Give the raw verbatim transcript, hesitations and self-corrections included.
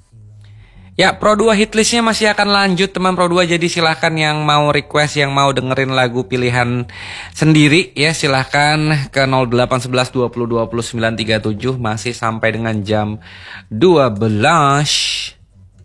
Ya, Pro dua hitlistnya masih akan lanjut teman Pro dua. Jadi silahkan yang mau request, yang mau dengerin lagu pilihan sendiri ya, silahkan ke nol delapan satu satu dua nol dua nol sembilan tiga tujuh. Masih sampai dengan jam dua belas.